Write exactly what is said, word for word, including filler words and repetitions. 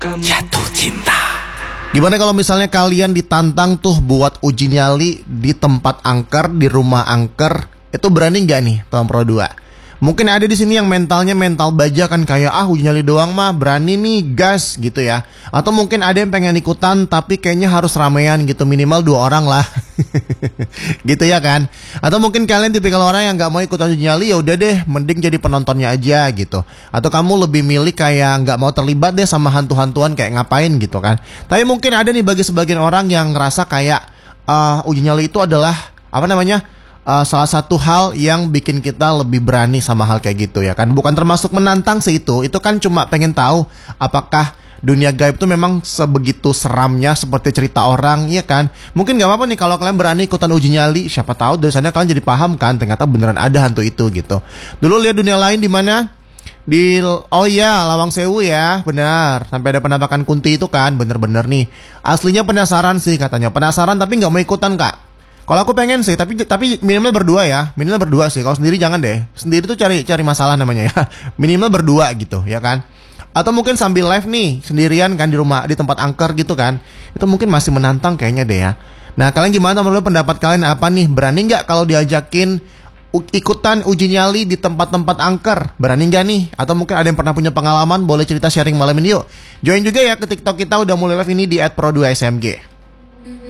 Jatuh cinta. Gimana kalau misalnya kalian ditantang tuh buat uji nyali di tempat angker, di rumah angker, itu berani nggak nih tahun Pro dua? Mungkin ada di sini yang mentalnya mental baja kan, kayak ah uji nyali doang mah berani nih gas gitu ya. Atau mungkin ada yang pengen ikutan tapi kayaknya harus ramean gitu, minimal dua orang lah. Gitu ya kan. Atau mungkin kalian tipikal orang yang nggak mau ikutan uji nyali, ya udah deh mending jadi penontonnya aja gitu. Atau kamu lebih milih kayak nggak mau terlibat deh sama hantu-hantuan kayak ngapain gitu kan. Tapi mungkin ada nih bagi sebagian orang yang ngerasa kayak uh, uji nyali itu adalah apa namanya? Uh, salah satu hal yang bikin kita lebih berani sama hal kayak gitu ya kan. Bukan termasuk menantang sih itu. Itu kan cuma pengen tahu apakah dunia gaib itu memang sebegitu seramnya seperti cerita orang, ya kan. Mungkin gak apa-apa nih kalau kalian berani ikutan uji nyali. Siapa tahu dari sana kalian jadi paham kan, ternyata beneran ada hantu itu gitu. Dulu lihat dunia lain di mana? Di oh iya Lawang Sewu ya, benar. Sampai ada penampakan Kunti itu kan, bener-bener nih. Aslinya penasaran sih katanya, penasaran tapi nggak mau ikutan kak. Kalau aku pengen sih, tapi tapi minimal berdua ya, minimal berdua sih. Kalau sendiri jangan deh. Sendiri tuh cari cari masalah namanya ya. Minimal berdua gitu, ya kan? Atau mungkin sambil live nih, sendirian kan di rumah, di tempat angker gitu kan. Itu mungkin masih menantang kayaknya deh ya. Nah, kalian gimana menurut pendapat kalian apa nih? Berani nggak kalau diajakin u- ikutan uji nyali di tempat-tempat angker? Berani nggak nih? Atau mungkin ada yang pernah punya pengalaman? Boleh cerita sharing malam ini yuk. Join juga ya ke TikTok kita, udah mulai live ini di at pro dua S M G.